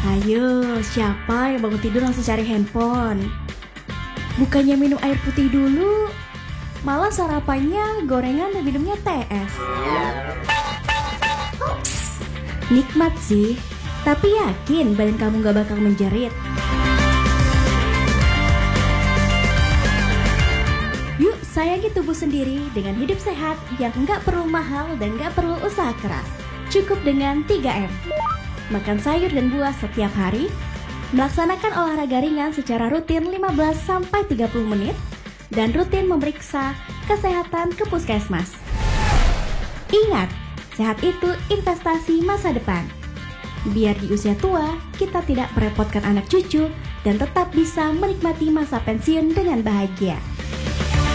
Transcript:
Ayo, siapa yang bangun tidur langsung cari handphone? Bukannya minum air putih dulu, malah sarapannya gorengan dan minumnya TS. Nikmat sih, tapi yakin badan kamu gak bakal menjerit. Yuk sayangi tubuh sendiri dengan hidup sehat yang gak perlu mahal dan gak perlu usaha keras. Cukup dengan 3M. Makan sayur dan buah setiap hari, melaksanakan olahraga ringan secara rutin 15-30 menit, dan rutin memeriksa kesehatan ke puskesmas. Ingat, sehat itu investasi masa depan. Biar di usia tua, kita tidak merepotkan anak cucu dan tetap bisa menikmati masa pensiun dengan bahagia.